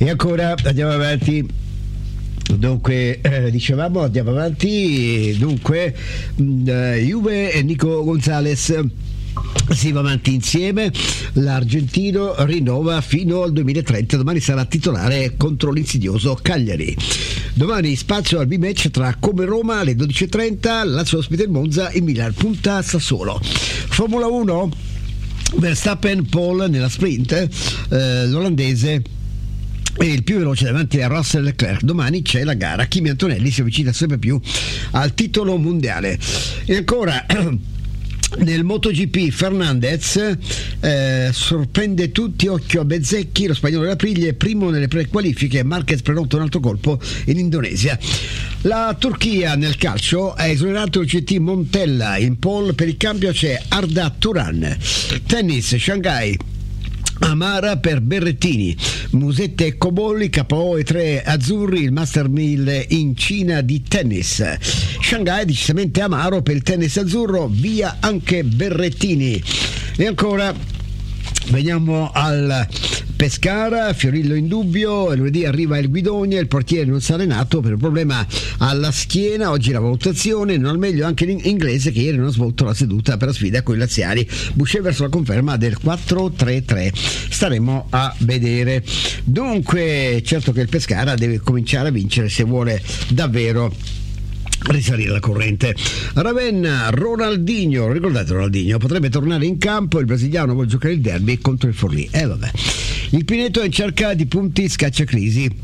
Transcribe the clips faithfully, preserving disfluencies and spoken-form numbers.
E ancora andiamo avanti. Dunque, eh, dicevamo, andiamo avanti. Dunque, mh, Juve e Nico Gonzalez. Si va avanti insieme, l'argentino rinnova fino al duemilatrenta, domani sarà titolare contro l'insidioso Cagliari. Domani spazio al B-match tra Come Roma alle dodici e trenta, Lazio ospita il Monza, il Milan punta Sassuolo. Formula uno, Verstappen Paul nella sprint, eh, l'olandese è il più veloce davanti a Russell Leclerc. Domani c'è la gara, Kimi Antonelli si avvicina sempre più al titolo mondiale. E ancora nel MotoGP Fernandez eh, sorprende tutti, occhio a Bezzecchi, lo spagnolo dell'Aprilia è primo nelle prequalifiche, Marquez prenota un altro colpo in Indonesia. La Turchia nel calcio ha esonerato il C T Montella, in pole per il cambio c'è Arda Turan. Tennis, Shanghai Amara per Berrettini, Musette e Cobolli, K O e tre azzurri, il Master mille in Cina di tennis. Shanghai decisamente amaro per il tennis azzurro, via anche Berrettini. E ancora veniamo al Pescara, Fiorillo in dubbio, lunedì arriva il Guidonia, il portiere non si è allenato per un problema alla schiena, oggi la valutazione, non al meglio anche l'inglese che ieri non ha svolto la seduta per la sfida con i laziali. Boucher verso la conferma del quattro tre tre, staremo a vedere. Dunque certo che il Pescara deve cominciare a vincere se vuole davvero risalire la corrente. Ravenna, Ronaldinho, ricordate Ronaldinho, potrebbe tornare in campo, il brasiliano vuole giocare il derby contro il Forlì. E eh, vabbè. Il Pineto è in cerca di punti, scaccia crisi.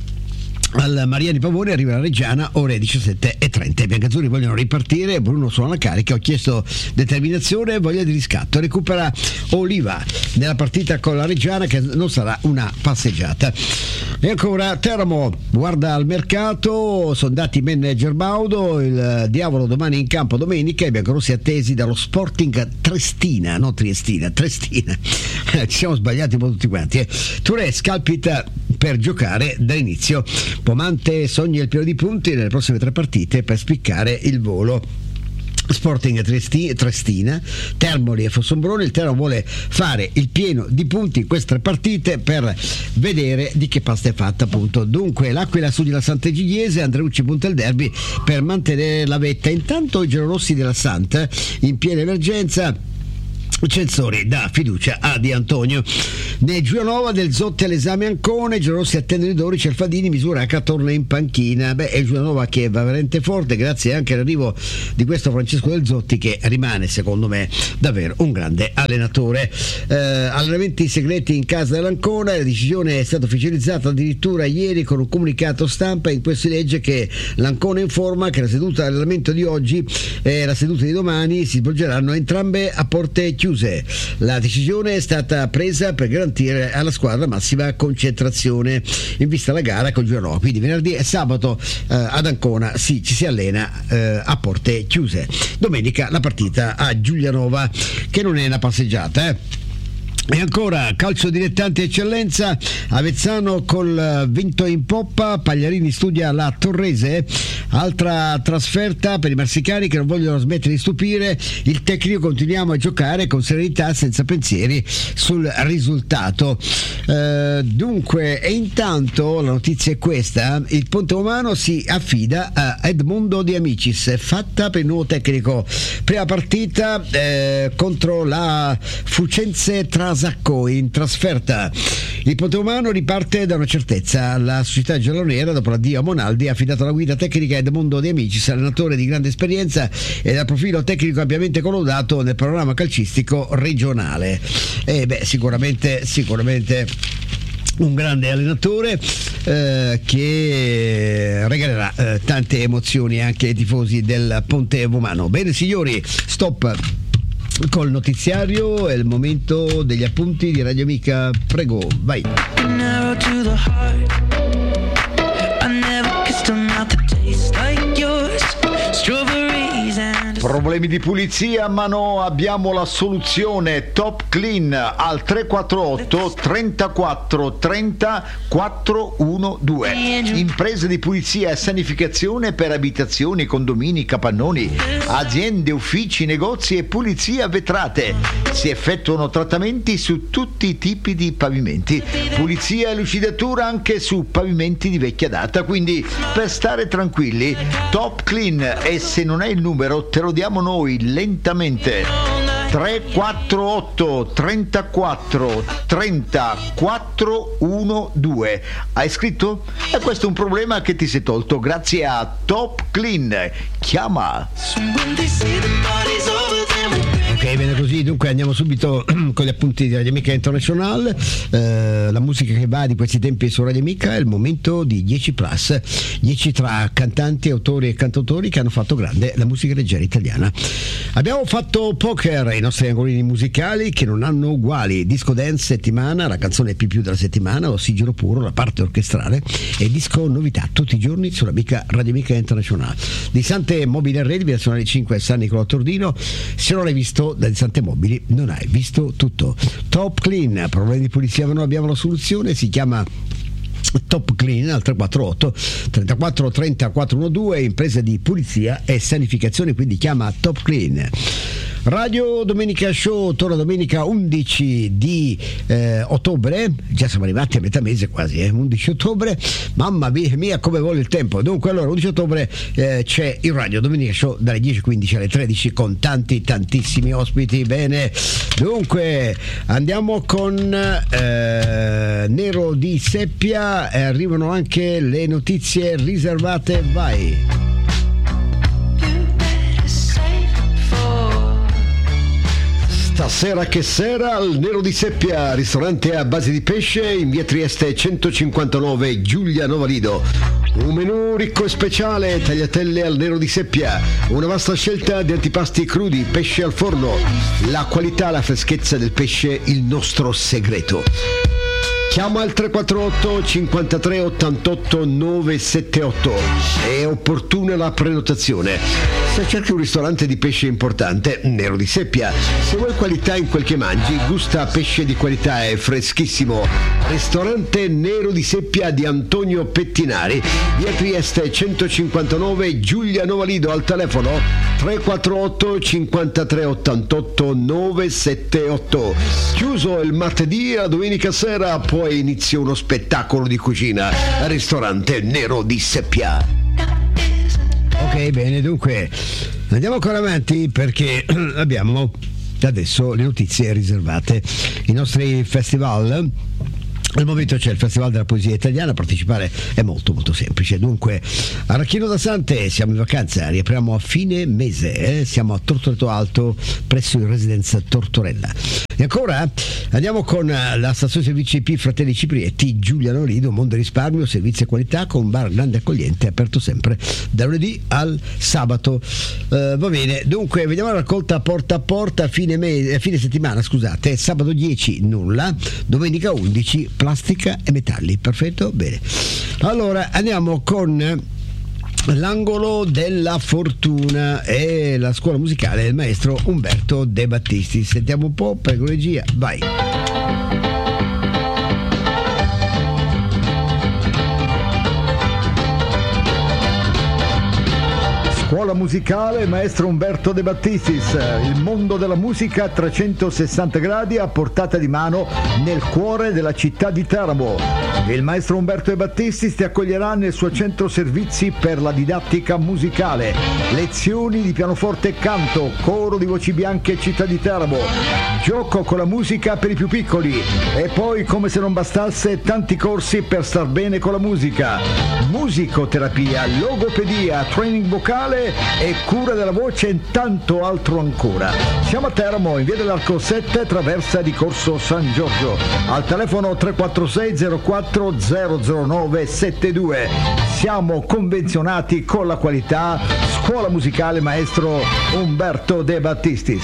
Al Mariani Pavone arriva la Reggiana, ore diciassette e trenta. I biancazzurri vogliono ripartire, Bruno suona la carica, ho chiesto determinazione e voglia di riscatto. Recupera Oliva nella partita con la Reggiana, che non sarà una passeggiata. E ancora Teramo guarda al mercato, sono dati manager Baudo, il diavolo domani in campo domenica, i biancorossi attesi dallo Sporting Triestina, non Triestina, Triestina. Ci siamo sbagliati un po' tutti quanti. Eh. Touré scalpita per giocare dall'inizio. Pomante sogna il pieno di punti nelle prossime tre partite per spiccare il volo. Sporting Triestina, Termoli e Fossombrone. Il Teramo vuole fare il pieno di punti in queste tre partite per vedere di che pasta è fatta, appunto. Dunque l'Aquila studi la Sant'Egidiese, Andreucci punta il derby per mantenere la vetta. Intanto i giallorossi della Santa in piena emergenza, Censori dà fiducia a Di Antonio. Nel Giulianova del Zotti all'esame Ancone, i giallorossi attendono i Dori, Cerfadini, Misuraca torna in panchina. Beh, è il Giulianova che va veramente forte, grazie anche all'arrivo di questo Francesco del Zotti, che rimane secondo me davvero un grande allenatore. Eh, allenamenti segreti in casa dell'Ancona, la decisione è stata ufficializzata addirittura ieri con un comunicato stampa in cui si legge che l'Ancona informa che la seduta di allenamento di oggi e la seduta di domani si svolgeranno entrambe a porte chiuse. La decisione è stata presa per garantire alla squadra massima concentrazione in vista alla gara con Giulianova. Quindi venerdì e sabato eh, ad Ancona sì, ci si allena eh, a porte chiuse. Domenica la partita a Giulianova, che non è una passeggiata, eh. E ancora calcio dilettanti eccellenza, Avezzano col vento in poppa, Pagliarini studia la Torrese, altra trasferta per i marsicani che non vogliono smettere di stupire il tecnico, continuiamo a giocare con serenità senza pensieri sul risultato. Eh, dunque, e intanto la notizia è questa: il Ponte Romano si affida a Edmundo De Amicis, fatta per il nuovo tecnico. Prima partita eh, contro la Fucense Trasacco in trasferta. Il Ponte Romano riparte da una certezza, la società giallonera dopo l'addio a Monaldi ha affidato la guida tecnica a Edmundo De Amicis, allenatore di grande esperienza e dal profilo tecnico ampiamente collaudato nel panorama calcistico regionale. E beh, sicuramente sicuramente un grande allenatore eh, che regalerà eh, tante emozioni anche ai tifosi del Ponte Romano. Bene signori, stop col notiziario, è il momento degli appunti di Radio Amica, prego, vai. Problemi di pulizia? Ma no, abbiamo la soluzione. Top Clean al tre quattro otto trentaquattro trenta quattrocentododici. Imprese di pulizia e sanificazione per abitazioni, condomini, capannoni, aziende, uffici, negozi e pulizia vetrate. Si effettuano trattamenti su tutti i tipi di pavimenti, pulizia e lucidatura anche su pavimenti di vecchia data, quindi per stare tranquilli Top Clean, e se non è il numero te lo diamo noi lentamente: tre quattro otto trentaquattro trenta quattrocentododici. Hai scritto? E questo è un problema che ti sei tolto grazie a Top Clean. Chiama. Ok, bene così, dunque andiamo subito con gli appunti di Radio Amica International. Eh, la musica che va di questi tempi su Radio Amica è il momento di dieci plus, dieci tra cantanti, autori e cantautori che hanno fatto grande la musica leggera italiana. Abbiamo fatto Poker, i nostri angolini musicali che non hanno uguali, disco dance settimana, la canzone più più della settimana, ossigeno puro, la parte orchestrale e disco novità tutti i giorni sulla Amica Radio Amica International. Di Sante Mobile Arredi, via Nazionale cinque, San Nicolò Tordino. Se non l'hai visto da Sante Mobili non hai visto tutto. Top Clean, problemi di pulizia non abbiamo la soluzione, si chiama Top Clean al tre quattro otto trentaquattro trenta quattrocentododici, impresa di pulizia e sanificazione, quindi chiama Top Clean. Radio Domenica Show torna domenica undici di eh, ottobre, già siamo arrivati a metà mese quasi, eh, undici ottobre, mamma mia come vuole il tempo. Dunque allora undici ottobre eh, c'è il Radio Domenica Show dalle dieci e quindici alle tredici con tanti tantissimi ospiti. Bene, dunque andiamo con eh, Nero di Seppia, eh, arrivano anche le notizie riservate, vai. Stasera che sera al Nero di Seppia, ristorante a base di pesce in via Trieste centocinquantanove, Giulia Novalido. Un menù ricco e speciale, tagliatelle al Nero di Seppia, una vasta scelta di antipasti crudi, pesce al forno, la qualità, la freschezza del pesce, il nostro segreto. Chiama al tre quattro otto cinquantatré ottantotto novecentosettantotto, è opportuna la prenotazione. Se cerchi un ristorante di pesce importante, Nero di Seppia. Se vuoi qualità in quel che mangi, gusta pesce di qualità e freschissimo. Ristorante Nero di Seppia di Antonio Pettinari, via Trieste centocinquantanove, Giulia Novalido, al telefono tre quattro otto cinquantatré ottantotto novecentosettantotto. Chiuso il martedì, a domenica sera poi inizia uno spettacolo di cucina al ristorante Nero di Seppia. Ok, bene, dunque andiamo ancora avanti perché abbiamo adesso le notizie riservate. I nostri festival. Al momento c'è il Festival della Poesia Italiana, partecipare è molto molto semplice. Dunque, Arachino da Sante, siamo in vacanza, riapriamo a fine mese, eh? Siamo a Tortoreto Alto, presso il Residence Tortorella. E ancora andiamo con la stazione servizi I P Fratelli Ciprietti, Giulia Novalido, Mondo Risparmio, servizi e qualità, con bar grande accogliente, aperto sempre da lunedì al sabato. Uh, va bene, dunque vediamo la raccolta porta a porta, fine, mese, fine settimana, scusate, sabato dieci nulla, domenica undici plastica e metalli. Perfetto, bene. Allora andiamo con l'angolo della fortuna e la scuola musicale del maestro Umberto De Battisti. Sentiamo un po', prego regia, vai. Scuola musicale maestro Umberto De Battistis, il mondo della musica a trecentosessanta gradi a portata di mano nel cuore della città di Teramo. Il maestro Umberto De Battistis ti accoglierà nel suo centro servizi per la didattica musicale, lezioni di pianoforte e canto, coro di voci bianche città di Teramo, gioco con la musica per i più piccoli e poi, come se non bastasse, tanti corsi per star bene con la musica, musicoterapia, logopedia, training vocale e cura della voce e tanto altro ancora. Siamo a Teramo, in via dell'Arco sette, traversa di Corso San Giorgio, al telefono tre quattro sei zero quattro zero zero nove sette due. Siamo convenzionati con la qualità. Scuola musicale maestro Umberto De Battistis.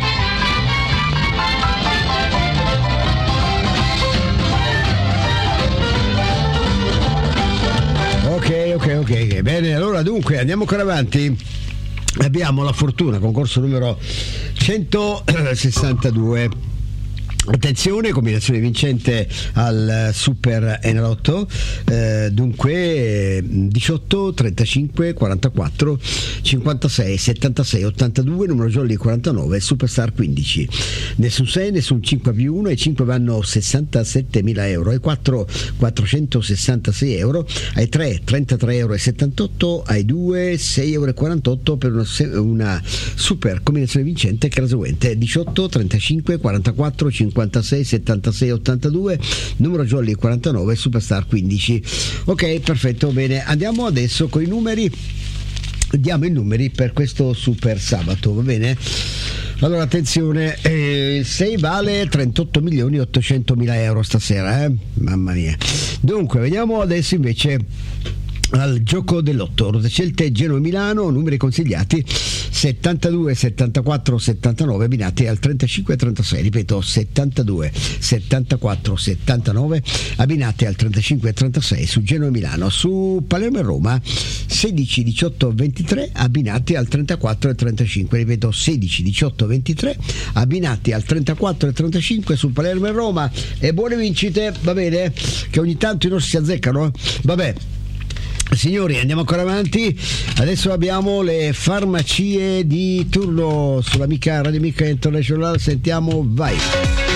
Ok, ok, ok, bene, allora dunque andiamo ancora avanti. Abbiamo la fortuna, concorso numero centosessantadue. Attenzione, combinazione vincente al Super Enalotto, eh, dunque diciotto, trentacinque, quarantaquattro, cinquantasei, settantasei, ottantadue, numero jolly quarantanove, Superstar quindici. Nessun sei, nessun cinque più uno, ai cinque vanno sessantasettemila euro, ai quattro quattrocentosessantasei euro, ai tre trentatré euro e settantotto, ai due sei euro e quarantotto per una, una super combinazione vincente che è la seguente: diciotto, trentacinque, quarantaquattro, cinquantasei, settantasei, ottantadue, numero jolly quarantanove, Superstar quindici. Ok, perfetto, bene, andiamo adesso con i numeri, diamo i numeri per questo super sabato, va bene? Allora attenzione, eh, il sei vale trentotto milioni ottocentomila euro stasera, eh? Mamma mia. Dunque vediamo adesso invece al gioco dell'otto, Scelte Genoa Milano, numeri consigliati settantadue, settantaquattro, settantanove, abbinati al trentacinque e trentasei, ripeto settantadue, settantaquattro, settantanove, abbinati al trentacinque e trentasei su Genoa Milano. Su Palermo e Roma sedici, diciotto, ventitré, abbinati al trentaquattro e trentacinque, ripeto sedici, diciotto, ventitré, abbinati al trentaquattro e trentacinque su Palermo e Roma. E buone vincite, va bene? Che ogni tanto i nostri si azzeccano, vabbè. Signori, andiamo ancora avanti. Adesso abbiamo le farmacie di turno sull'amica Radio Amica International. Sentiamo, vai.